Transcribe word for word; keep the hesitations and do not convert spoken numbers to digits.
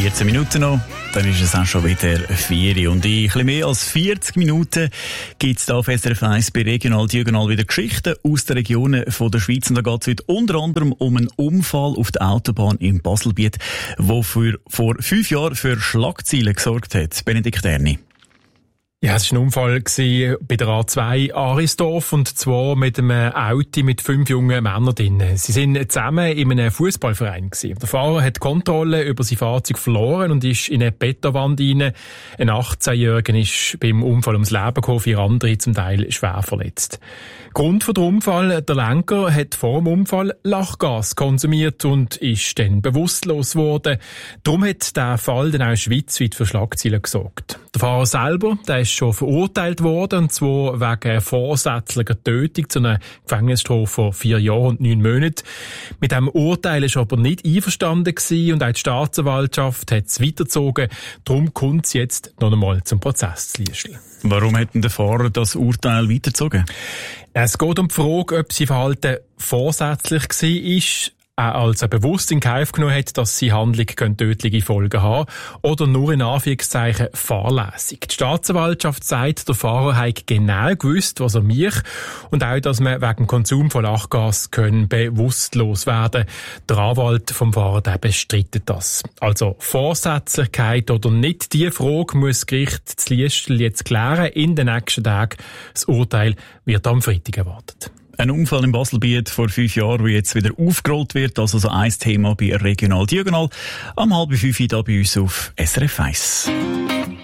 vierzehn Minuten noch, dann ist es auch schon wieder vier. Und in ein bisschen mehr als vierzig Minuten gibt es hier auf S R F eins bei Regional Diagonal wieder Geschichten aus den Regionen von der Schweiz. Und da geht es heute unter anderem um einen Unfall auf der Autobahn im Baselbiet, der für, vor fünf Jahren für Schlagzeilen gesorgt hat. Benedikt Erni. Ja, es war ein Unfall bei der A zwei Arisdorf, und zwar mit einem Auto mit fünf jungen Männern drin. Sie sind zusammen in einem Fußballverein gewesen. Der Fahrer hat die Kontrolle über sein Fahrzeug verloren und ist in eine Betonwand rein. Ein achtzehnjähriger ist beim Unfall ums Leben gekommen, vier andere zum Teil schwer verletzt. Grund für den Unfall: der Lenker hat vor dem Unfall Lachgas konsumiert und ist dann bewusstlos geworden. Darum hat der Fall dann auch schweizweit für Schlagzeilen gesorgt. Der Fahrer selber, der ist schon verurteilt worden, und zwar wegen vorsätzlicher Tötung zu einer Gefängnisstrafe von vier Jahren und neun Monaten. Mit diesem Urteil ist er aber nicht einverstanden gewesen, und auch die Staatsanwaltschaft hat es weitergezogen. Darum kommt es jetzt noch einmal zum Prozess zu Liesl. Warum hat denn der Fahrer das Urteil weitergezogen? Es geht um die Frage, ob sein Verhalten vorsätzlich war, als er bewusst in Kauf genommen hat, dass seine Handlung tödliche Folgen haben könnte, oder nur in Anführungszeichen fahrlässig. Die Staatsanwaltschaft sagt, der Fahrer hat genau gewusst, was er macht, und auch, dass man wegen dem Konsum von Lachgas können bewusstlos werden. Der Anwalt vom Fahrer, der bestreitet das. Also Vorsätzlichkeit oder nicht, die Frage muss das Gericht zu Liesl jetzt klären in den nächsten Tagen. Das Urteil wird am Freitag erwartet. Ein Unfall im Baselbiet vor fünf Jahren, der jetzt wieder aufgerollt wird. Also so ein Thema bei Regional Diagonal. Am halb fünf da bei uns auf S R F eins.